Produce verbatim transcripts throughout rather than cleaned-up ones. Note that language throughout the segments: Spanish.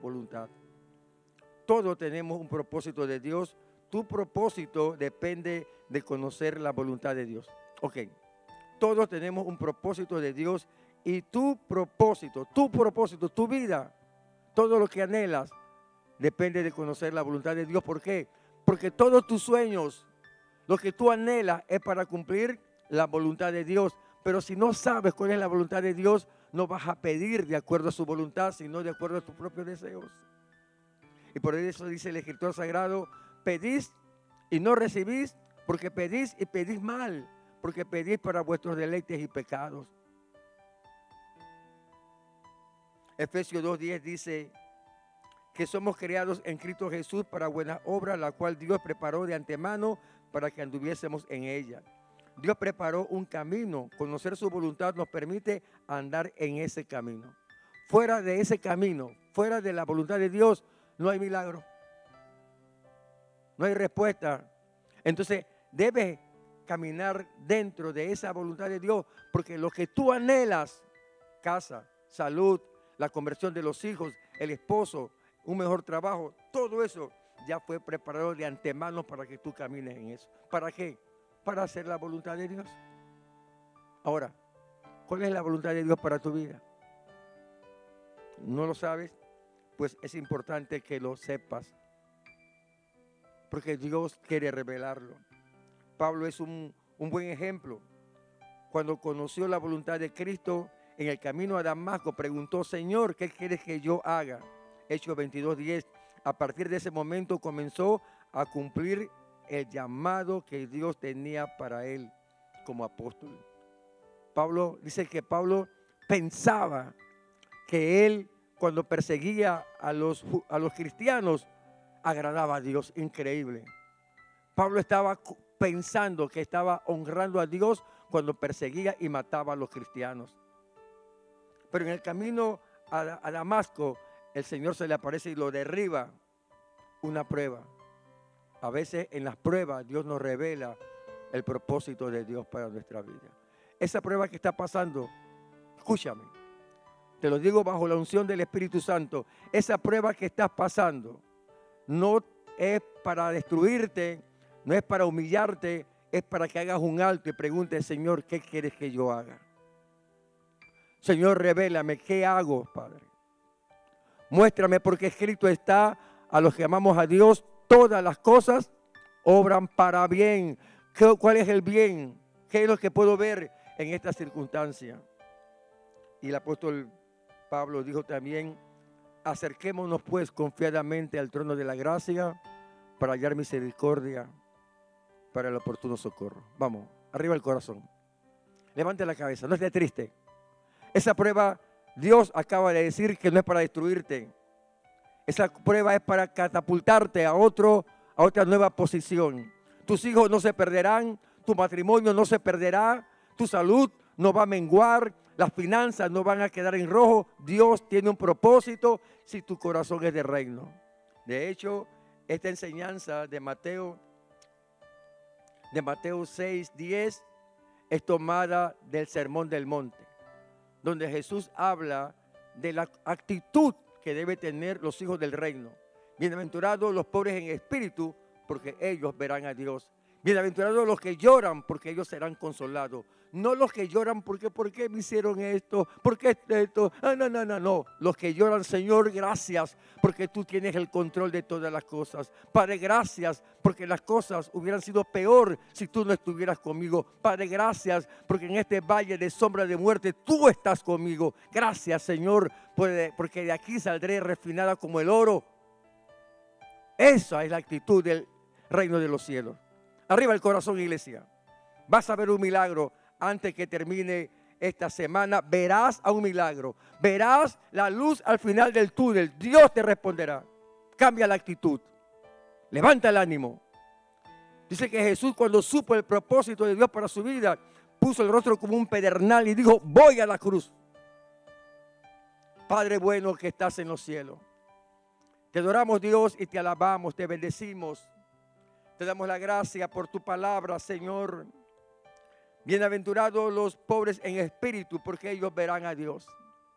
voluntad. Todos tenemos un propósito de Dios. Tu propósito depende de conocer la voluntad de Dios. Ok, todos tenemos un propósito de Dios y tu propósito, tu propósito, tu vida, todo lo que anhelas, depende de conocer la voluntad de Dios. ¿Por qué? Porque todos tus sueños, lo que tú anhelas es para cumplir la voluntad de Dios. Pero si no sabes cuál es la voluntad de Dios, no vas a pedir de acuerdo a su voluntad, sino de acuerdo a tus propios deseos. Y por eso dice el Escritor Sagrado, pedís y no recibís, porque pedís y pedís mal, porque pedís para vuestros deleites y pecados. Efesios dos diez dice que somos creados en Cristo Jesús para buenas obras, la cual Dios preparó de antemano para que anduviésemos en ella. Dios preparó un camino. Conocer su voluntad nos permite andar en ese camino. Fuera de ese camino, fuera de la voluntad de Dios, no hay milagro. No hay respuesta. Entonces, debes caminar dentro de esa voluntad de Dios, porque lo que tú anhelas, casa, salud, la conversión de los hijos, el esposo, un mejor trabajo, todo eso ya fue preparado de antemano para que tú camines en eso. ¿Para qué? Para hacer la voluntad de Dios. Ahora, ¿cuál es la voluntad de Dios para tu vida? ¿No lo sabes? Pues es importante que lo sepas, porque Dios quiere revelarlo. Pablo es un, un buen ejemplo. Cuando conoció la voluntad de Cristo en el camino a Damasco, preguntó, Señor, ¿qué quieres que yo haga? Hechos veintidós diez. A partir de ese momento comenzó a cumplir el llamado que Dios tenía para él como apóstol. Pablo dice que Pablo pensaba que él, cuando perseguía a los, a los cristianos, agradaba a Dios. Increíble. Pablo estaba pensando que estaba honrando a Dios cuando perseguía y mataba a los cristianos. Pero en el camino a, a Damasco, el Señor se le aparece y lo derriba. Una prueba. A veces en las pruebas Dios nos revela el propósito de Dios para nuestra vida. Esa prueba que está pasando, escúchame, te lo digo bajo la unción del Espíritu Santo, esa prueba que estás pasando no es para destruirte, no es para humillarte, es para que hagas un alto y preguntes, Señor, ¿qué quieres que yo haga? Señor, revélame, ¿qué hago, Padre? Muéstrame, porque escrito está, a los que amamos a Dios, todas las cosas obran para bien. ¿Cuál es el bien? ¿Qué es lo que puedo ver en esta circunstancia? Y el apóstol Pablo dijo también, acerquémonos pues confiadamente al trono de la gracia para hallar misericordia para el oportuno socorro. Vamos, arriba el corazón. Levante la cabeza, no esté triste. Esa prueba, Dios acaba de decir que no es para destruirte. Esa prueba es para catapultarte a, otro, a otra nueva posición. Tus hijos no se perderán, tu matrimonio no se perderá, tu salud no va a menguar, las finanzas no van a quedar en rojo. Dios tiene un propósito si tu corazón es de reino. De hecho, esta enseñanza de Mateo, de Mateo seis, diez, es tomada del Sermón del Monte, donde Jesús habla de la actitud que deben tener los hijos del reino. Bienaventurados los pobres en espíritu, porque ellos verán a Dios. Bienaventurados los que lloran, porque ellos serán consolados. No los que lloran porque, ¿por qué me hicieron esto? ¿Por qué esto? Ah, no, no, no, no. Los que lloran, Señor, gracias, porque tú tienes el control de todas las cosas. Padre, gracias, porque las cosas hubieran sido peor si tú no estuvieras conmigo. Padre, gracias, porque en este valle de sombra de muerte tú estás conmigo. Gracias, Señor, porque de aquí saldré refinada como el oro. Esa es la actitud del reino de los cielos. Arriba el corazón, iglesia. Vas a ver un milagro antes que termine esta semana. Verás a un milagro. Verás la luz al final del túnel. Dios te responderá. Cambia la actitud. Levanta el ánimo. Dice que Jesús, cuando supo el propósito de Dios para su vida, puso el rostro como un pedernal y dijo, voy a la cruz. Padre bueno que estás en los cielos, te adoramos, Dios, y te alabamos, te bendecimos. Te damos la gracia por tu palabra, Señor. Bienaventurados los pobres en espíritu, porque ellos verán a Dios.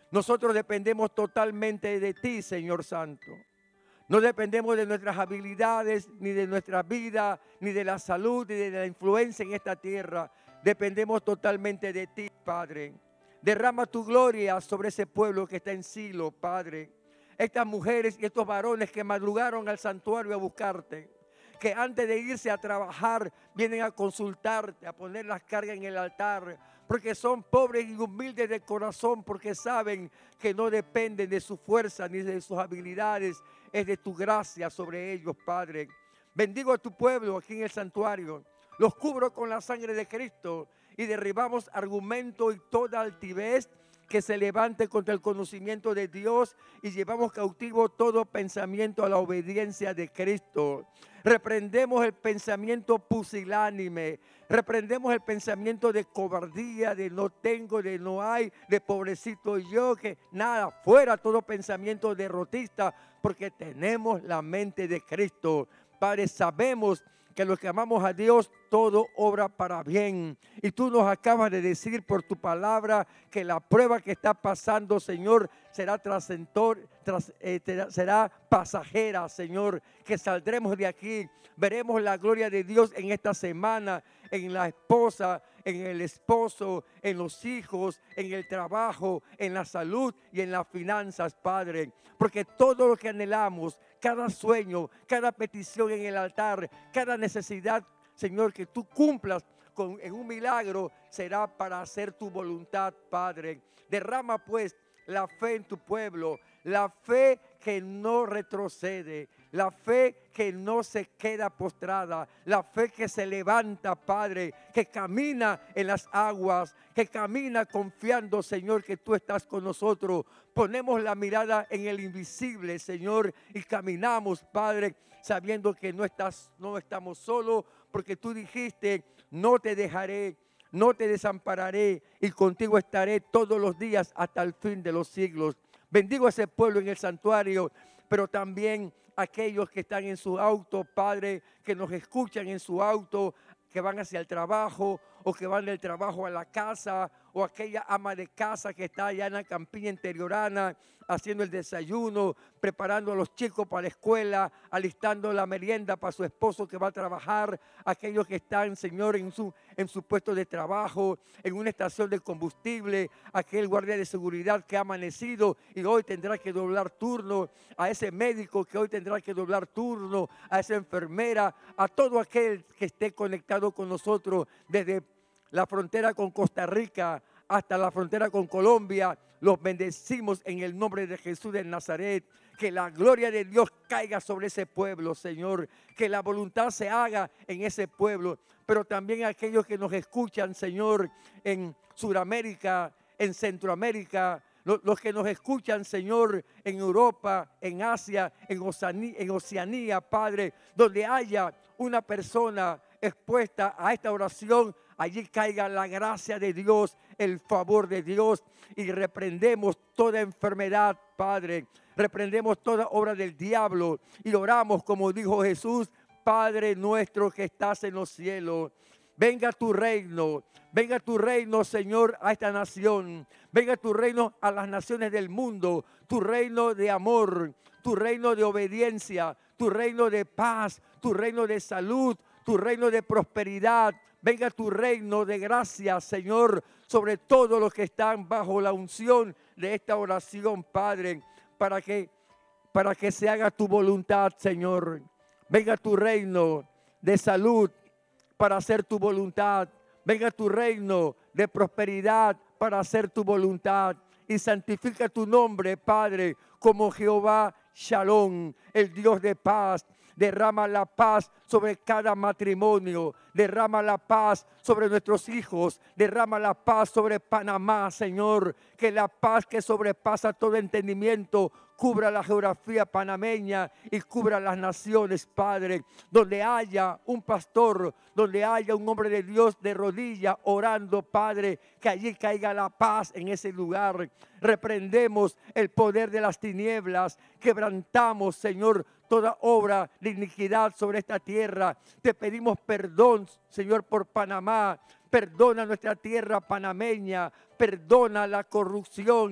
Nosotros dependemos totalmente de ti, Señor Santo. No dependemos de nuestras habilidades, ni de nuestra vida, ni de la salud, ni de la influencia en esta tierra. Dependemos totalmente de ti, Padre. Derrama tu gloria sobre ese pueblo que está en Silo, Padre. Estas mujeres y estos varones que madrugaron al santuario a buscarte, que antes de irse a trabajar vienen a consultarte, a poner las cargas en el altar, porque son pobres y humildes de corazón, porque saben que no dependen de su fuerza ni de sus habilidades, es de tu gracia sobre ellos, Padre. Bendigo a tu pueblo aquí en el santuario, los cubro con la sangre de Cristo y derribamos argumento y toda altivez que se levante contra el conocimiento de Dios y llevamos cautivo todo pensamiento a la obediencia de Cristo. Reprendemos el pensamiento pusilánime, reprendemos el pensamiento de cobardía, de no tengo, de no hay, de pobrecito yo, que nada, fuera todo pensamiento derrotista, porque tenemos la mente de Cristo. Padre, sabemos que los que amamos a Dios, todo obra para bien. Y tú nos acabas de decir por tu palabra que la prueba que está pasando, Señor, será trascendental, tras, eh, será pasajera, Señor, que saldremos de aquí, veremos la gloria de Dios en esta semana, en la esposa, en el esposo, en los hijos, en el trabajo, en la salud y en las finanzas, Padre. Porque todo lo que anhelamos, cada sueño, cada petición en el altar, cada necesidad, Señor, que tú cumplas con, en un milagro, será para hacer tu voluntad, Padre. Derrama pues la fe en tu pueblo, la fe que no retrocede, la fe que no se queda postrada, la fe que se levanta, Padre, que camina en las aguas, que camina confiando, Señor, que tú estás con nosotros. Ponemos la mirada en el invisible, Señor, y caminamos, Padre, sabiendo que no estás, no estamos solos, porque tú dijiste, no te dejaré, no te desampararé y contigo estaré todos los días hasta el fin de los siglos. Bendigo a ese pueblo en el santuario, pero también aquellos que están en su auto, Padre, que nos escuchan en su auto, que van hacia el trabajo o que van del trabajo a la casa, o aquella ama de casa que está allá en la campiña interiorana haciendo el desayuno, preparando a los chicos para la escuela, alistando la merienda para su esposo que va a trabajar, aquellos que están, Señor, en su, en su puesto de trabajo, en una estación de combustible, aquel guardia de seguridad que ha amanecido y hoy tendrá que doblar turno, a ese médico que hoy tendrá que doblar turno, a esa enfermera, a todo aquel que esté conectado con nosotros desde la frontera con Costa Rica hasta la frontera con Colombia. Los bendecimos en el nombre de Jesús de Nazaret. Que la gloria de Dios caiga sobre ese pueblo, Señor. Que la voluntad se haga en ese pueblo. Pero también aquellos que nos escuchan, Señor, en Sudamérica, en Centroamérica, los, los que nos escuchan, Señor, en Europa, en Asia, en Oceanía, en Oceanía, Padre, donde haya una persona expuesta a esta oración, allí caiga la gracia de Dios, el favor de Dios, y reprendemos toda enfermedad, Padre. Reprendemos toda obra del diablo y oramos como dijo Jesús: Padre nuestro que estás en los cielos, venga tu reino, venga tu reino, Señor, a esta nación. Venga tu reino a las naciones del mundo, tu reino de amor, tu reino de obediencia, tu reino de paz, tu reino de salud, tu reino de prosperidad. Venga tu reino de gracia, Señor, sobre todos los que están bajo la unción de esta oración, Padre, para que, para que se haga tu voluntad, Señor. Venga tu reino de salud para hacer tu voluntad. Venga tu reino de prosperidad para hacer tu voluntad. Y santifica tu nombre, Padre, como Jehová Shalom, el Dios de paz. Derrama la paz sobre cada matrimonio, derrama la paz sobre nuestros hijos, derrama la paz sobre Panamá, Señor. Que la paz que sobrepasa todo entendimiento cubra la geografía panameña y cubra las naciones, Padre. Donde haya un pastor, donde haya un hombre de Dios de rodillas orando, Padre, que allí caiga la paz en ese lugar. Reprendemos el poder de las tinieblas, quebrantamos, Señor, toda obra de iniquidad sobre esta tierra. Te pedimos perdón, Señor, por Panamá. Perdona nuestra tierra panameña, perdona la corrupción,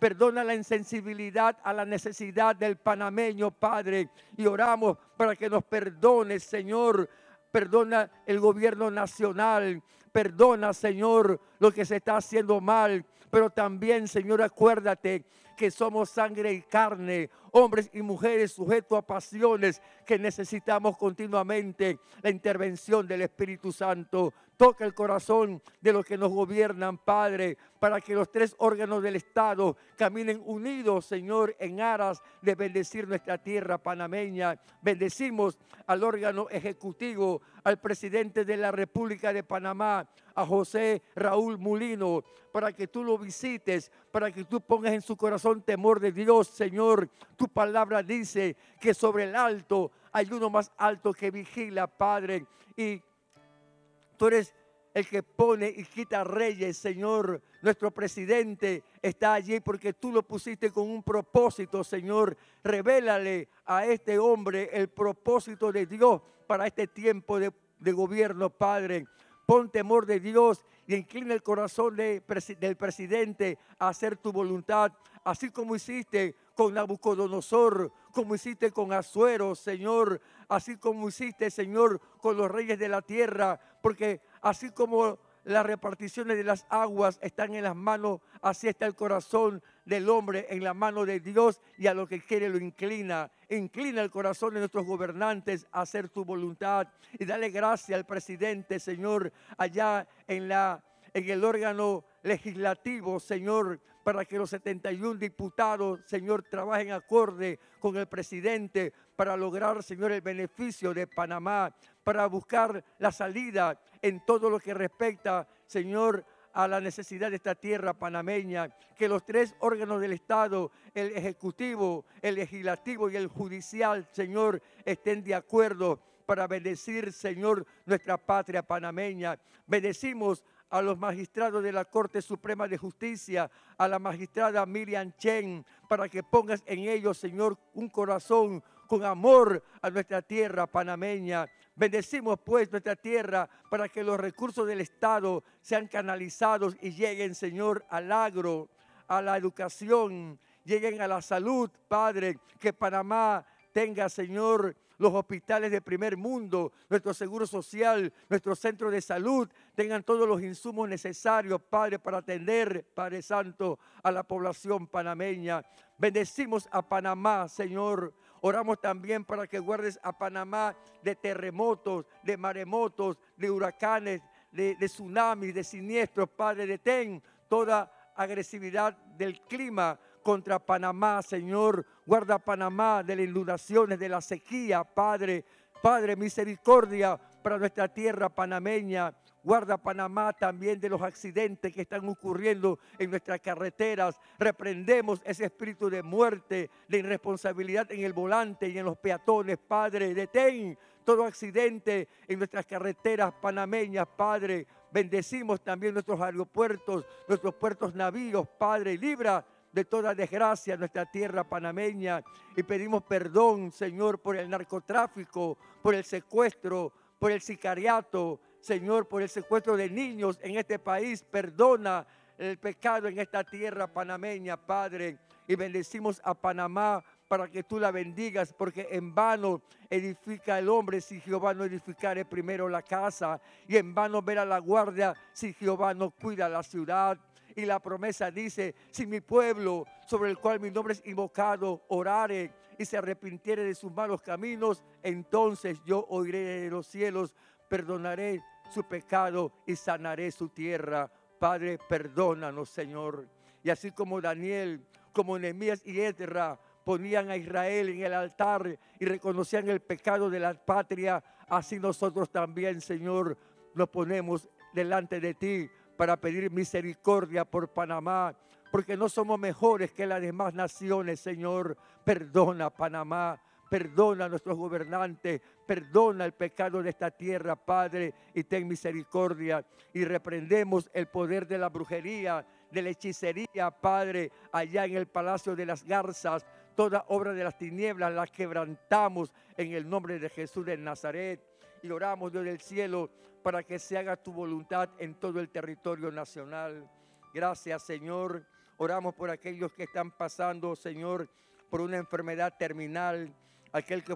Perdona la insensibilidad a la necesidad del panameño, Padre. Y oramos para que nos perdones, Señor. Perdona el gobierno nacional. Perdona, Señor, lo que se está haciendo mal. Pero también, Señor, acuérdate que somos sangre y carne, hombres y mujeres sujetos a pasiones, que necesitamos continuamente la intervención del Espíritu Santo. Toca el corazón de los que nos gobiernan, Padre, para que los tres órganos del Estado caminen unidos, Señor, en aras de bendecir nuestra tierra panameña. Bendecimos al órgano ejecutivo, al presidente de la República de Panamá, a José Raúl Mulino, para que tú lo visites, para que tú pongas en su corazón temor de Dios, Señor. Tu palabra dice que sobre el alto hay uno más alto que vigila, Padre, y tú eres el que pone y quita reyes, Señor. Nuestro presidente está allí porque tú lo pusiste con un propósito, Señor. Revélale a este hombre el propósito de Dios para este tiempo de, de gobierno, Padre. Pon temor de Dios y inclina el corazón de, del presidente a hacer tu voluntad, así como hiciste con Nabucodonosor, como hiciste con Asuero, Señor, así como hiciste, Señor, con los reyes de la tierra, porque así como las reparticiones de las aguas están en las manos, así está el corazón del hombre en la mano de Dios, y a lo que quiere lo inclina. Inclina el corazón de nuestros gobernantes a hacer tu voluntad, y dale gracias al presidente, Señor, allá en, la, en el órgano legislativo, Señor, para que los setenta y uno diputados, Señor, trabajen acorde con el presidente para lograr, Señor, el beneficio de Panamá, para buscar la salida en todo lo que respecta, Señor, a la necesidad de esta tierra panameña. Que los tres órganos del Estado, el ejecutivo, el legislativo y el judicial, Señor, estén de acuerdo para bendecir, Señor, nuestra patria panameña. Bendecimos a los magistrados de la Corte Suprema de Justicia, a la magistrada Miriam Chen, para que pongas en ellos, Señor, un corazón con amor a nuestra tierra panameña. Bendecimos pues nuestra tierra para que los recursos del Estado sean canalizados y lleguen, Señor, al agro, a la educación, lleguen a la salud, Padre. Que Panamá tenga, Señor, los hospitales de primer mundo, nuestro seguro social, nuestro centro de salud, tengan todos los insumos necesarios, Padre, para atender, Padre Santo, a la población panameña. Bendecimos a Panamá, Señor. Oramos también para que guardes a Panamá de terremotos, de maremotos, de huracanes, de, de tsunamis, de siniestros, Padre. Detén toda agresividad del clima contra Panamá, Señor. Guarda a Panamá de las inundaciones, de la sequía, Padre. Padre, misericordia para nuestra tierra panameña. Guarda a Panamá también de los accidentes que están ocurriendo en nuestras carreteras. Reprendemos ese espíritu de muerte, de irresponsabilidad en el volante y en los peatones, Padre. Detén todo accidente en nuestras carreteras panameñas, Padre. Bendecimos también nuestros aeropuertos, nuestros puertos navíos, Padre. Libra de toda desgracia nuestra tierra panameña, y pedimos perdón, Señor, por el narcotráfico, por el secuestro, por el sicariato, Señor, por el secuestro de niños en este país. Perdona el pecado en esta tierra panameña, Padre, y bendecimos a Panamá para que tú la bendigas, porque en vano edifica el hombre si Jehová no edificare primero la casa, y en vano verá la guardia si Jehová no cuida la ciudad. Y la promesa dice: si mi pueblo, sobre el cual mi nombre es invocado, orare y se arrepintiere de sus malos caminos, entonces yo oiré de los cielos, perdonaré su pecado y sanaré su tierra. Padre, perdónanos, Señor. Y así como Daniel, como Nehemías y Esdras ponían a Israel en el altar y reconocían el pecado de la patria, así nosotros también, Señor, nos ponemos delante de ti para pedir misericordia por Panamá, porque no somos mejores que las demás naciones, Señor. Perdona Panamá, perdona a nuestros gobernantes, perdona el pecado de esta tierra, Padre, y ten misericordia. Y reprendemos el poder de la brujería, de la hechicería, Padre, allá en el Palacio de las Garzas. Toda obra de las tinieblas la quebrantamos en el nombre de Jesús de Nazaret. Y oramos, Dios del cielo, para que se haga tu voluntad en todo el territorio nacional. Gracias, Señor. Oramos por aquellos que están pasando, Señor, por una enfermedad terminal, aquel que